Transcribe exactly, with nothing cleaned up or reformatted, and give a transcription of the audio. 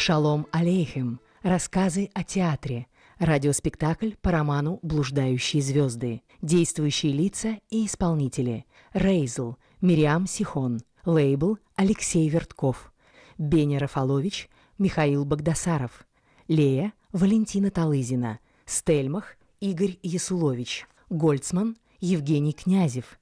Шалом алейхем. Рассказы о театре. Радиоспектакль по роману «Блуждающие звезды». Действующие лица и исполнители. Рейзл Мириам Сихон. Лейбл Алексей Вертков. Беня Рафалович Михаил Багдасаров. Лея Валентина Талызина. Стельмах Игорь Ясулович. Гольцман Евгений Князев.